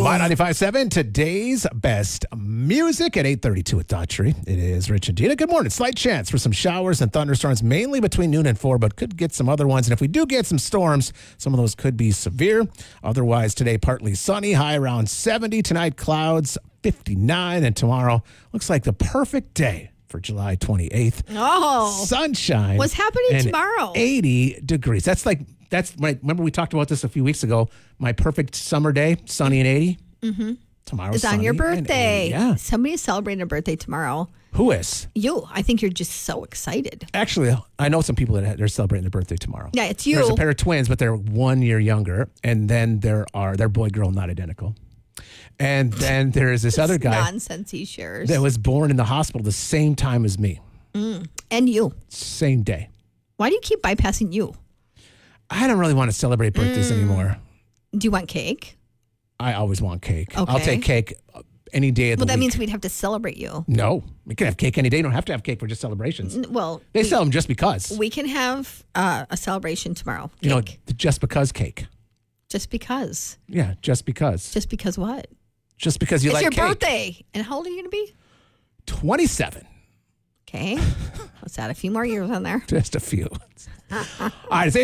My 95.7, today's best music at 8:32 with Daughtry. It is Rich and Dina. Good morning. Slight chance for some showers and thunderstorms, mainly between noon and 4, but could get some other ones. And if we do get some storms, some of those could be severe. Otherwise, today, partly sunny, high around 70. Tonight, clouds, 59. And tomorrow looks like the perfect day for July 28th. Oh. Sunshine. What's happening and tomorrow? 80 degrees. That's remember we talked about this a few weeks ago. My perfect summer day, sunny and 80. Mm-hmm. Tomorrow's It's on your birthday. Yeah. Somebody is celebrating a birthday tomorrow. Who is? You. I think you're just so excited. Actually, I know some people that they're celebrating their birthday tomorrow. Yeah, it's you. There's a pair of twins, but they're 1 year younger. And then they're boy, girl, not identical. And then there is this other guy. Nonsense he shares. That was born in the hospital the same time as me. And you. Same day. Why do you keep bypassing you? I don't really want to celebrate birthdays anymore. Do you want cake? I always want cake. Okay. I'll take cake any day of the Well, that week. means we'd have to celebrate you. No, we can have cake any day. You don't have to have cake for just celebrations. Well, They sell them just because. we can have a celebration tomorrow. You know, Cake. the just because cake. Just because. Yeah, just because. Just because what? Just because you It's like your cake. birthday. And how old are you going to be? 27. Okay. Let's add a few more years on there. Just a few. All right, it's